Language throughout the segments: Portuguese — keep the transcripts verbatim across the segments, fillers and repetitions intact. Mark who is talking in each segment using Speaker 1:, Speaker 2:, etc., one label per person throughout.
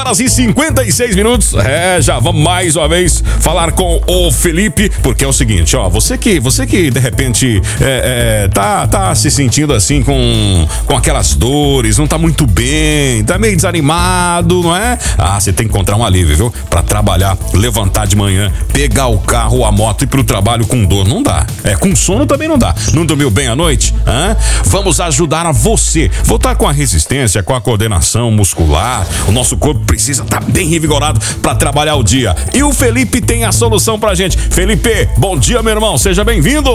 Speaker 1: horas e cinquenta e seis minutos. É, já vamos mais uma vez falar com o Felipe, porque é o seguinte, ó, você que, você que de repente é, é, tá, tá se sentindo assim com, com aquelas dores, não tá muito bem, tá meio desanimado, não é? Ah, você tem que encontrar um alívio, viu? Pra trabalhar, levantar de manhã, pegar o carro ou a moto e ir pro trabalho com dor, não dá. É, com sono também não dá. Não dormiu bem à noite? Hã? Vamos ajudar a você voltar com a resistência, com a coordenação muscular. O nosso corpo precisa estar bem revigorado para trabalhar o dia. E o Felipe tem a solução pra gente. Felipe, bom dia, meu irmão. Seja bem-vindo.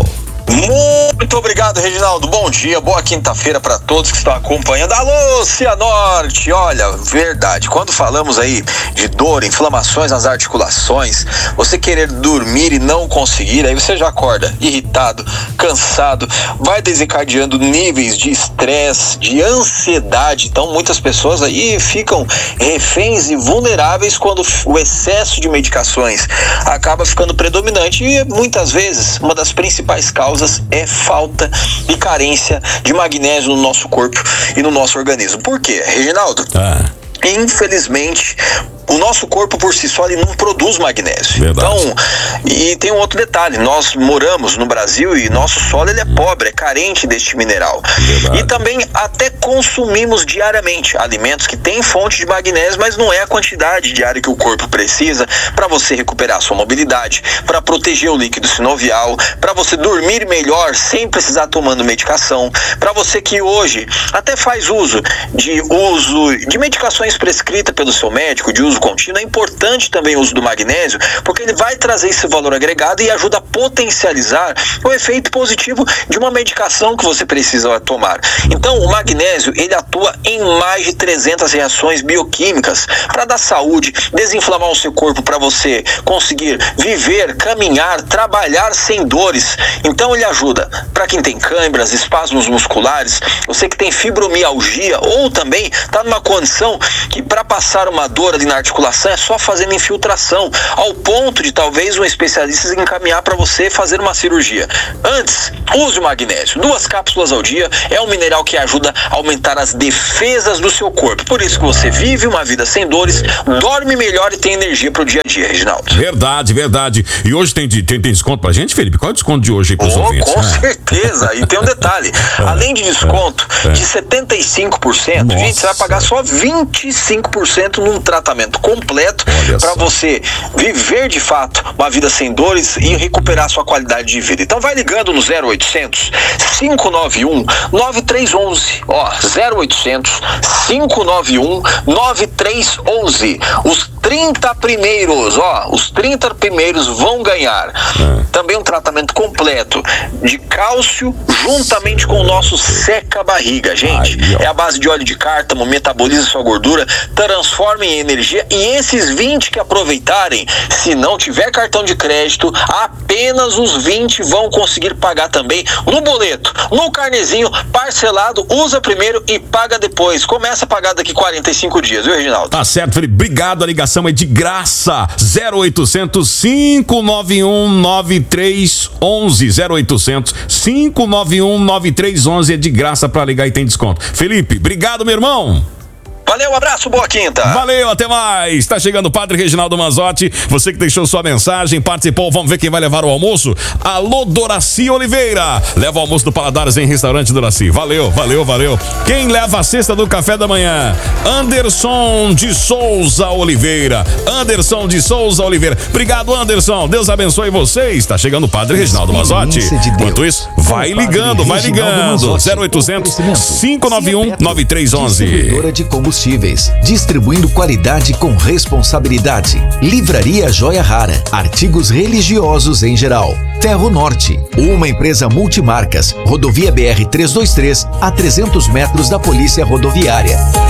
Speaker 2: Muito obrigado, Reginaldo. Bom dia, boa quinta-feira para todos que estão acompanhando. Alô, Cianorte! Olha, verdade, quando falamos aí de dor, inflamações nas articulações, você querer dormir e não conseguir, aí você já acorda irritado, cansado, vai desencadeando níveis de estresse, de ansiedade. Então, muitas pessoas aí ficam reféns e vulneráveis quando o excesso de medicações acaba ficando predominante e muitas vezes uma das principais causas é falta e carência de magnésio no nosso corpo e no nosso organismo. Por quê, Reginaldo? Ah. Infelizmente, o nosso corpo por si só ele não produz magnésio. Verdade. Então, e tem um outro detalhe, nós moramos no Brasil e nosso solo ele é pobre, é carente deste mineral. Verdade. E também até consumimos diariamente alimentos que têm fonte de magnésio, mas não é a quantidade diária que o corpo precisa para você recuperar a sua mobilidade, para proteger o líquido sinovial, para você dormir melhor sem precisar tomando medicação, para você que hoje até faz uso de uso de medicações prescritas pelo seu médico, de uso contínuo, é importante também o uso do magnésio, porque ele vai trazer esse valor agregado e ajuda a potencializar o efeito positivo de uma medicação que você precisa tomar. Então, o magnésio, ele atua em mais de trezentas reações bioquímicas para dar saúde, desinflamar o seu corpo para você conseguir viver, caminhar, trabalhar sem dores. Então, ele ajuda para quem tem câimbras, espasmos musculares, você que tem fibromialgia ou também está numa condição que para passar uma dor ali na articulação é só fazendo infiltração, ao ponto de talvez um especialista encaminhar para você fazer uma cirurgia. Antes, use o magnésio. Duas cápsulas ao dia é um mineral que ajuda a aumentar as defesas do seu corpo. Por isso que você vive uma vida sem dores, dorme melhor e tem energia pro dia a dia, Reginaldo.
Speaker 1: Verdade, verdade. E hoje tem, tem, tem desconto pra gente, Felipe? Qual é o desconto de hoje aí pros
Speaker 2: oh,
Speaker 1: ouvintes?
Speaker 2: Com certeza. E tem um detalhe. Além de desconto é, é. de setenta e cinco por cento, Nossa. gente, você vai pagar só vinte e cinco por cento num tratamento completo para você viver de fato uma vida sem dores e recuperar sua qualidade de vida. Então vai ligando no zero oitocentos, cinco nove um, nove três um um. Ó, zero oitocentos, cinco nove um, nove três um um. Os trinta primeiros, ó, os trinta primeiros vão ganhar é. também um tratamento completo de cálcio juntamente com o nosso seca-barriga, gente. Ai, é a base de óleo de cártamo, metaboliza sua gordura, transforma em energia. E esses vinte que aproveitarem, se não tiver cartão de crédito, apenas os vinte vão conseguir pagar também no boleto, no carnezinho, parcelado, usa primeiro e paga depois. Começa a pagar daqui quarenta e cinco dias, viu, Reginaldo?
Speaker 1: Tá certo, Felipe. Obrigado, a ligação é de graça. zero oitocentos, cinco nove um, nove três um um. zero oitocentos, cinco nove um, nove três um um é de graça pra ligar e tem desconto. Felipe, obrigado, meu irmão.
Speaker 2: Valeu, um abraço, boa quinta.
Speaker 1: Valeu, até mais. Tá chegando o Padre Reginaldo Manzotti. Você que deixou sua mensagem, participou. Vamos ver quem vai levar o almoço. Alô, Doraci Oliveira. Leva o almoço do Paladares em Restaurante Doraci. Valeu, valeu, valeu. Quem leva a cesta do café da manhã? Anderson de Souza Oliveira. Anderson de Souza Oliveira. Obrigado, Anderson. Deus abençoe vocês. Tá chegando o Padre Reginaldo Manzotti. Enquanto isso, vai ligando, vai ligando. zero oitocentos, cinco nove um, nove três um um.
Speaker 3: Distribuidora de combustíveis, distribuindo qualidade com responsabilidade. Livraria Joia Rara, artigos religiosos em geral. Ferro Norte, uma empresa multimarcas. Rodovia B R trezentos e vinte e três, a trezentos metros da Polícia Rodoviária.